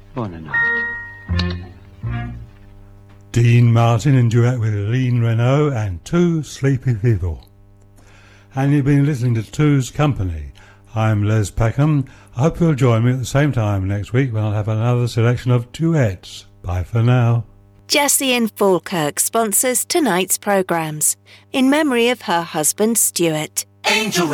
Buonanotte. Dean Martin in duet with Lene Renault and Two Sleepy People. And you've been listening to Two's Company. I'm Les Peckham. I hope you'll join me at the same time next week when I'll have another selection of duets. Bye for now. Jessie in Falkirk sponsors tonight's programmes in memory of her husband Stuart. Angel